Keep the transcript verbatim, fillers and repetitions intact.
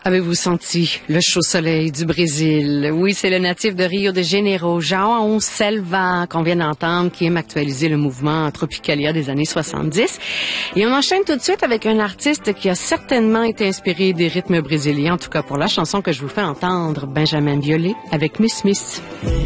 Avez-vous senti le chaud soleil du Brésil? Oui, c'est le natif de Rio de Janeiro, João Selva, qu'on vient d'entendre, qui aime actualiser le mouvement Tropicalia des années soixante-dix. Et on enchaîne tout de suite avec un artiste qui a certainement été inspiré des rythmes brésiliens, en tout cas pour la chanson que je vous fais entendre, Benjamin Biolay, avec Miss Miss.